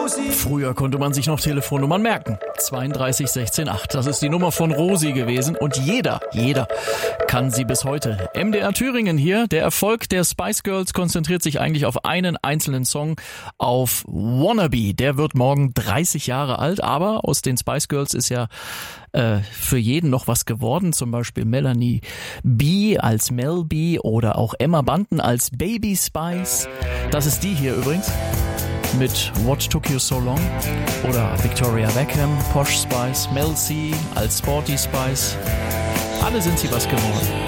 Früher konnte man sich noch Telefonnummern merken. 32 16 8. Das ist die Nummer von Rosi gewesen. Und jeder kann sie bis heute. MDR Thüringen hier. Der Erfolg der Spice Girls konzentriert sich eigentlich auf einen einzelnen Song, auf Wannabe. Der wird morgen 30 Jahre alt. Aber aus den Spice Girls ist ja für jeden noch was geworden. Zum Beispiel Melanie B. als Mel B. oder auch Emma Bunton als Baby Spice. Das ist die hier übrigens. Mit What Took You So Long oder Victoria Beckham, Posh Spice, Mel C als Sporty Spice. Alle sind sie was geworden.